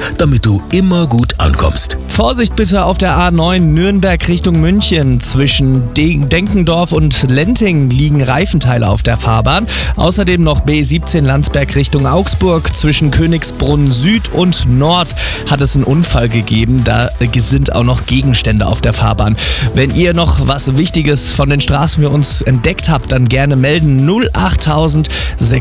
damit du immer gut ankommst. Vorsicht bitte auf der A9 Nürnberg Richtung München. Zwischen Denkendorf und Lenting liegen Reifenteile auf der Fahrbahn. Außerdem noch B17 Landsberg Richtung Augsburg. Zwischen Königsbrunn Süd und Nord hat es einen Unfall gegeben. Da sind auch noch Gegenstände auf der Fahrbahn. Wenn ihr noch was Wichtiges von den Straßen für uns entdeckt habt, dann gerne melden. 08000